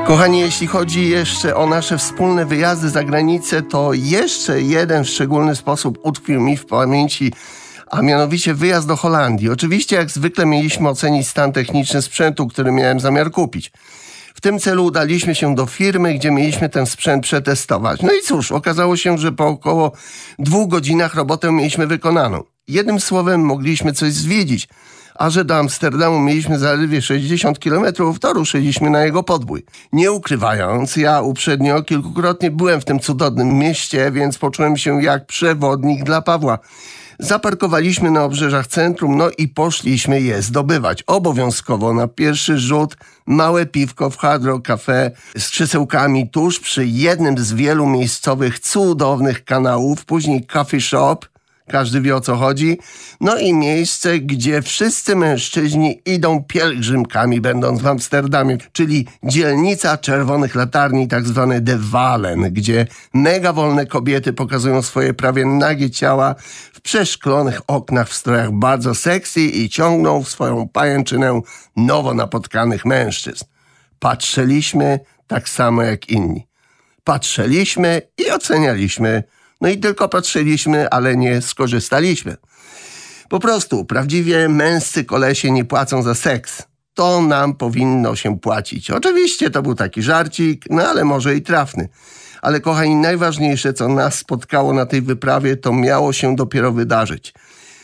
Kochani, jeśli chodzi jeszcze o nasze wspólne wyjazdy za granicę, to jeszcze jeden w szczególny sposób utkwił mi w pamięci, a mianowicie wyjazd do Holandii. Oczywiście jak zwykle mieliśmy ocenić stan techniczny sprzętu, który miałem zamiar kupić. W tym celu udaliśmy się do firmy, gdzie mieliśmy ten sprzęt przetestować. No i cóż, okazało się, że po około 2 godzinach robotę mieliśmy wykonaną. Jednym słowem mogliśmy coś zwiedzić, a że do Amsterdamu mieliśmy zaledwie 60 km, to ruszyliśmy na jego podbój. Nie ukrywając, ja uprzednio kilkukrotnie byłem w tym cudownym mieście, więc poczułem się jak przewodnik dla Pawła. Zaparkowaliśmy na obrzeżach centrum, no i poszliśmy je zdobywać. Obowiązkowo na pierwszy rzut małe piwko w Hard Rock Cafe z krzesełkami tuż przy jednym z wielu miejscowych cudownych kanałów, później coffee shop, każdy wie o co chodzi, no i miejsce, gdzie wszyscy mężczyźni idą pielgrzymkami będąc w Amsterdamie, czyli dzielnica czerwonych latarni, tak zwane De Walen, gdzie mega wolne kobiety pokazują swoje prawie nagie ciała w przeszklonych oknach w strojach bardzo sexy i ciągną w swoją pajęczynę nowo napotkanych mężczyzn. Patrzyliśmy tak samo jak inni. Patrzyliśmy i ocenialiśmy. No i tylko patrzyliśmy, ale nie skorzystaliśmy. Po prostu prawdziwie męscy kolesie nie płacą za seks. To nam powinno się płacić. Oczywiście to był taki żarcik, no ale może i trafny. Ale kochani, najważniejsze, co nas spotkało na tej wyprawie, to miało się dopiero wydarzyć.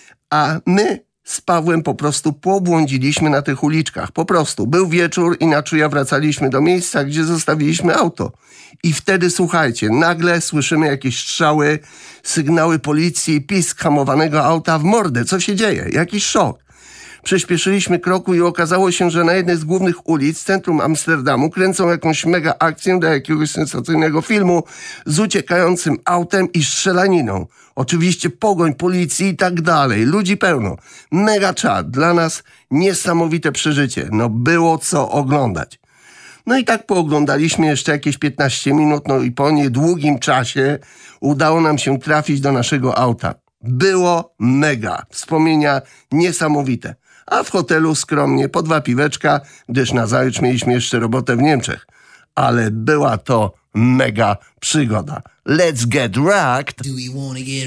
A my z Pawłem po prostu pobłądziliśmy na tych uliczkach. Po prostu. Był wieczór i na czuja wracaliśmy do miejsca, gdzie zostawiliśmy auto. I wtedy, słuchajcie, nagle słyszymy jakieś strzały, sygnały policji, pisk hamowanego auta w mordę. Co się dzieje? Jakiś szok. Przyspieszyliśmy kroku i okazało się, że na jednej z głównych ulic centrum Amsterdamu kręcą jakąś mega akcję do jakiegoś sensacyjnego filmu z uciekającym autem i strzelaniną. Oczywiście pogoń policji i tak dalej. Ludzi pełno. Mega czad. Dla nas niesamowite przeżycie. No było co oglądać. No i tak pooglądaliśmy jeszcze jakieś 15 minut, no i po niedługim czasie udało nam się trafić do naszego auta. Było mega. Wspomnienia niesamowite. A w hotelu skromnie po 2 piweczka, gdyż nazajutrz mieliśmy jeszcze robotę w Niemczech. Ale była to mega przygoda. Let's get rocked!